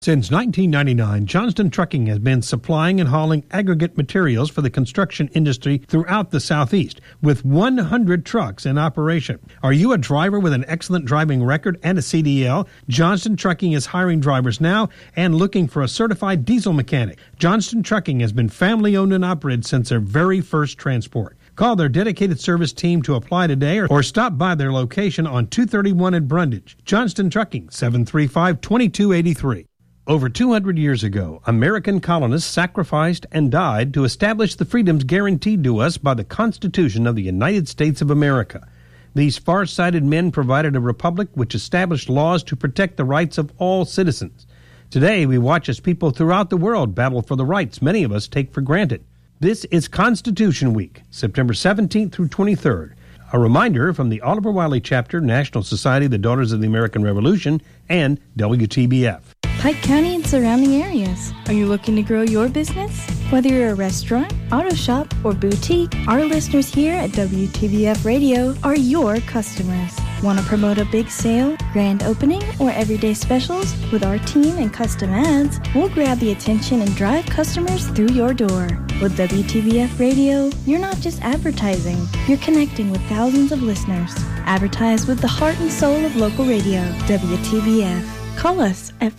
Since 1999, Johnston Trucking has been supplying and hauling aggregate materials for the construction industry throughout the Southeast, with 100 trucks in operation. Are you a driver with an excellent driving record and a CDL? Johnston Trucking is hiring drivers now and looking for a certified diesel mechanic. Johnston Trucking has been family-owned and operated since their very first transport. Call their dedicated service team to apply today or stop by their location on 231 in Brundage. Johnston Trucking, 735-2283. Over 200 years ago, American colonists sacrificed and died to establish the freedoms guaranteed to us by the Constitution of the United States of America. These far-sighted men provided a republic which established laws to protect the rights of all citizens. Today, we watch as people throughout the world battle for the rights many of us take for granted. This is Constitution Week, September 17th through 23rd. A reminder from the Oliver Wiley Chapter, National Society of the Daughters of the American Revolution, and WTBF. Pike County and surrounding areas. Are you looking to grow your business? Whether you're a restaurant, auto shop, or boutique, our listeners here at WTBF Radio are your customers. Want to promote a big sale, grand opening, or everyday specials? With our team and custom ads, we'll grab the attention and drive customers through your door. With WTBF Radio, you're not just advertising, you're connecting with thousands of listeners. Advertise with the heart and soul of local radio, WTBF. Call us at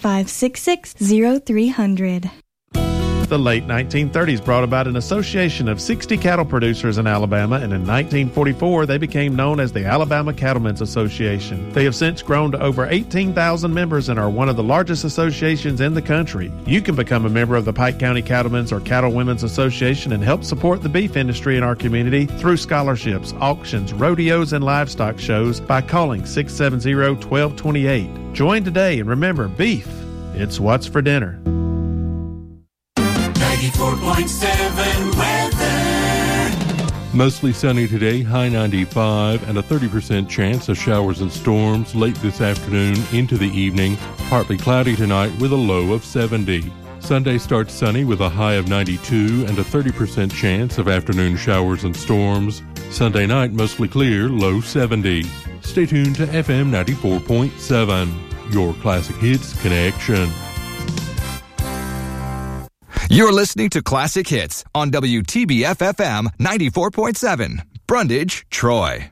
566-0300. The late 1930s brought about an association of 60 cattle producers in Alabama, and in 1944 they became known as the Alabama Cattlemen's Association. They have since grown to over 18,000 members and are one of the largest associations in the country. You can become a member of the Pike County Cattlemen's or Cattle Women's Association and help support the beef industry in our community through scholarships, auctions, rodeos, and livestock shows by calling 670-1228. Join today, and remember, beef, it's what's for dinner. 94.7 weather. Mostly sunny today, high 95, and a 30% chance of showers and storms late this afternoon into the evening. Partly cloudy tonight with a low of 70. Sunday starts sunny with a high of 92 and a 30% chance of afternoon showers and storms. Sunday night mostly clear, low 70. Stay tuned to FM 94.7, your classic hits connection. You're listening to Classic Hits on WTBF FM 94.7, Brundage, Troy.